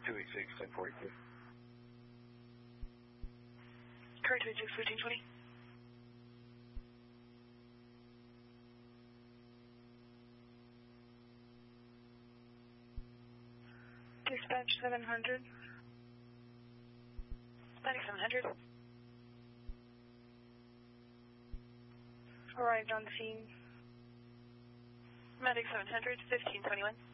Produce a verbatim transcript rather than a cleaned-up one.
two eight six, ten forty-two. Car two eight six, fifteen twenty. Dispatch seven hundred. Medic seven hundred. Arrived on scene. Medic seven hundred, fifteen twenty-one.